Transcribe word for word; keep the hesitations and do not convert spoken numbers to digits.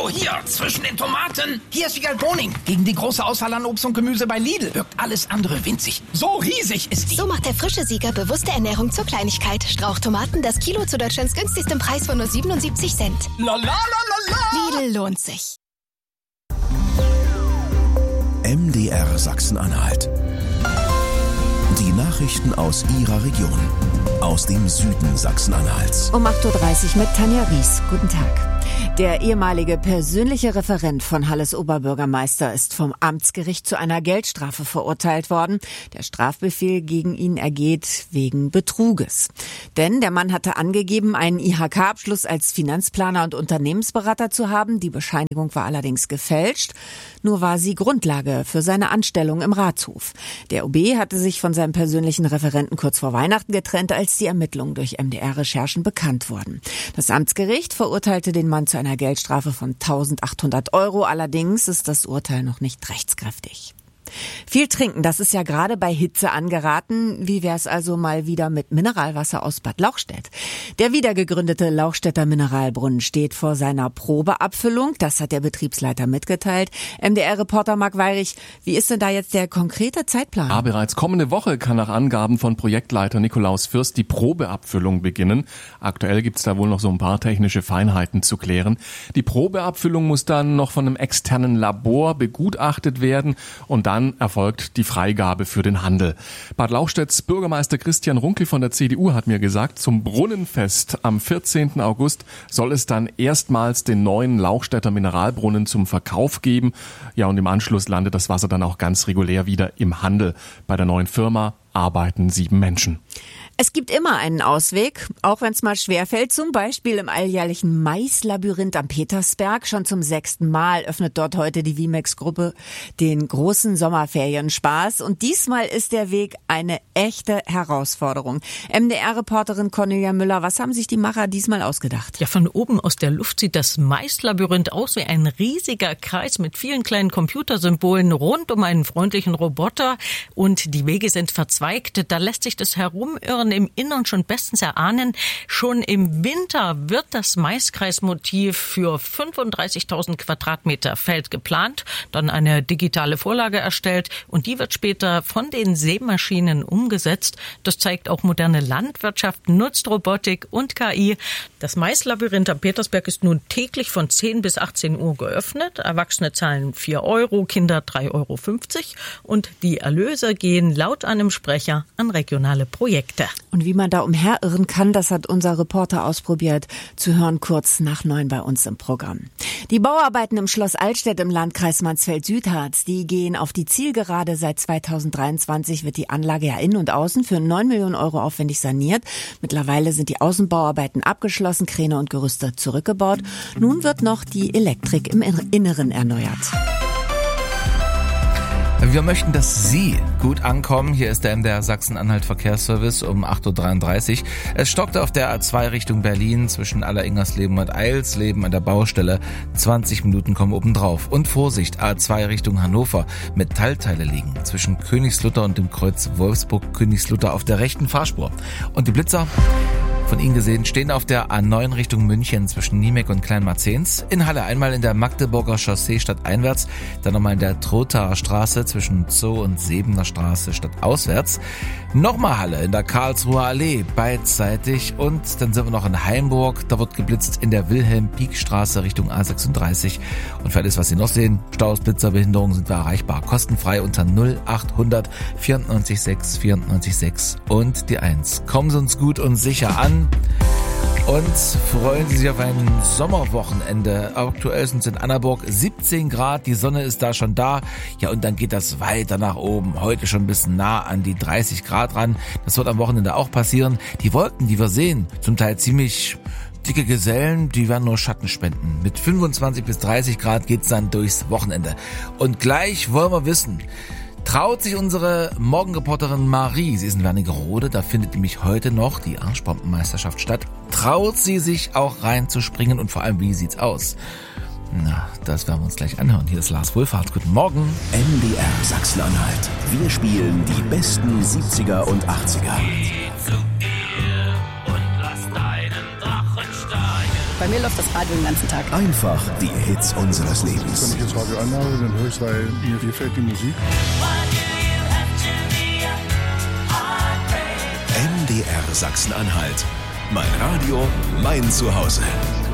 Oh, hier, zwischen den Tomaten. Hier ist Wiegald Boning. Gegen die große Auswahl an Obst und Gemüse bei Lidl wirkt alles andere winzig. So riesig ist die. So macht der frische Sieger bewusste Ernährung zur Kleinigkeit. Strauchtomaten, das Kilo zu Deutschlands günstigstem Preis von nur siebenundsiebzig Cent. La la la la la. Lidl lohnt sich. M D R Sachsen-Anhalt. Die Nachrichten aus Ihrer Region. Aus dem Süden Sachsen-Anhalts. Um acht Uhr dreißig mit Tanja Ries. Guten Tag. Der ehemalige persönliche Referent von Halles Oberbürgermeister ist vom Amtsgericht zu einer Geldstrafe verurteilt worden. Der Strafbefehl gegen ihn ergeht wegen Betruges. Denn der Mann hatte angegeben, einen I H K-Abschluss als Finanzplaner und Unternehmensberater zu haben. Die Bescheinigung war allerdings gefälscht. Nur war sie Grundlage für seine Anstellung im Ratshof. Der O B hatte sich von seinem persönlichen Referenten kurz vor Weihnachten getrennt, als die Ermittlungen durch M D R-Recherchen bekannt wurden. Das Amtsgericht verurteilte den Mann zu einer Geldstrafe von eintausendachthundert Euro. Allerdings ist das Urteil noch nicht rechtskräftig. Viel trinken, das ist ja gerade bei Hitze angeraten. Wie wär's also mal wieder mit Mineralwasser aus Bad Lauchstädt? Der wiedergegründete Lauchstädter Mineralbrunnen steht vor seiner Probeabfüllung. Das hat der Betriebsleiter mitgeteilt. M D R-Reporter Marc Weirich, wie ist denn da jetzt der konkrete Zeitplan? Ja, bereits kommende Woche kann nach Angaben von Projektleiter Nikolaus Fürst die Probeabfüllung beginnen. Aktuell gibt's da wohl noch so ein paar technische Feinheiten zu klären. Die Probeabfüllung muss dann noch von einem externen Labor begutachtet werden und dann Dann erfolgt die Freigabe für den Handel. Bad Lauchstädts Bürgermeister Christian Runkel von der C D U hat mir gesagt, zum Brunnenfest am vierzehnten August soll es dann erstmals den neuen Lauchstädter Mineralbrunnen zum Verkauf geben. Ja, und im Anschluss landet das Wasser dann auch ganz regulär wieder im Handel. Bei der neuen Firma arbeiten sieben Menschen. Es gibt immer einen Ausweg, auch wenn es mal schwerfällt. Zum Beispiel im alljährlichen Maislabyrinth am Petersberg. Schon zum sechsten Mal öffnet dort heute die Vimex-Gruppe den großen Sommerferienspaß. Und diesmal ist der Weg eine echte Herausforderung. M D R-Reporterin Cornelia Müller, was haben sich die Macher diesmal ausgedacht? Ja, von oben aus der Luft sieht das Maislabyrinth aus wie ein riesiger Kreis mit vielen kleinen Computersymbolen rund um einen freundlichen Roboter. Und die Wege sind verzweigt. Da lässt sich das Herumirren im Innern schon bestens erahnen. Schon im Winter wird das Maiskreismotiv für fünfunddreißigtausend Quadratmeter Feld geplant, dann eine digitale Vorlage erstellt und die wird später von den Sämaschinen umgesetzt. Das zeigt auch moderne Landwirtschaft, nutzt Robotik und K I. Das Maislabyrinth am Petersberg ist nun täglich von zehn bis achtzehn Uhr geöffnet. Erwachsene zahlen vier Euro, Kinder drei Euro fünfzig und die Erlöse gehen laut einem Sprecher an regionale Projekte. Und wie man da umherirren kann, das hat unser Reporter ausprobiert. Zu hören kurz nach neun bei uns im Programm. Die Bauarbeiten im Schloss Altstedt im Landkreis Mansfeld-Südharz, die gehen auf die Zielgerade. Seit zweitausenddreiundzwanzig wird die Anlage ja innen und außen für neun Millionen Euro aufwendig saniert. Mittlerweile sind die Außenbauarbeiten abgeschlossen, Kräne und Gerüste zurückgebaut. Nun wird noch die Elektrik im Inneren erneuert. Wir möchten, dass Sie gut ankommen. Hier ist der M D R Sachsen-Anhalt Verkehrsservice um acht Uhr dreiunddreißig. Es stockte auf der A zwei Richtung Berlin zwischen Alleringers-Leben und Eilsleben an der Baustelle. zwanzig Minuten kommen obendrauf. Und Vorsicht, A zwei Richtung Hannover. Metallteile liegen zwischen Königslutter und dem Kreuz Wolfsburg-Königslutter auf der rechten Fahrspur. Und die Blitzer, von Ihnen gesehen, stehen auf der A neun Richtung München zwischen Niemek und Kleinmarzens. In Halle einmal in der Magdeburger Chaussee stadteinwärts, dann nochmal in der Trothaer Straße zwischen Zoo und Sebener Straße stadtauswärts. Nochmal Halle in der Karlsruher Allee beidseitig und dann sind wir noch in Haimburg. Da wird geblitzt in der Wilhelm-Pieck-Straße Richtung A sechsunddreißig. Und für alles, was Sie noch sehen, Staus, Blitzer, Behinderungen sind wir erreichbar. Kostenfrei unter null achthundert vierundneunzig sechs vierundneunzig sechs und die eins. Kommen Sie uns gut und sicher an. Und freuen Sie sich auf ein Sommerwochenende. Aktuell sind es in Annaburg siebzehn Grad, die Sonne ist da schon da. Ja, und dann geht das weiter nach oben. Heute schon ein bisschen nah an die dreißig Grad ran. Das wird am Wochenende auch passieren. Die Wolken, die wir sehen, zum Teil ziemlich dicke Gesellen, die werden nur Schatten spenden. Mit fünfundzwanzig bis dreißig Grad geht's dann durchs Wochenende. Und gleich wollen wir wissen, traut sich unsere Morgenreporterin Marie, sie ist in Wernigerode, da findet nämlich heute noch die Arschbombenmeisterschaft statt. Traut sie sich auch reinzuspringen und vor allem, wie sieht's aus? Na, das werden wir uns gleich anhören. Hier ist Lars Wohlfahrt. Guten Morgen. M D R Sachsen-Anhalt. Wir spielen die besten siebziger und achtziger. Geh zu ihr und lass deinen Drachen steigen. Bei mir läuft das Radio den ganzen Tag. Einfach die Hits unseres Lebens. Wenn ich das Radio anhabe, dann höre ich es, weil mir gefällt die Musik. M D R Sachsen-Anhalt. Mein Radio, mein Zuhause.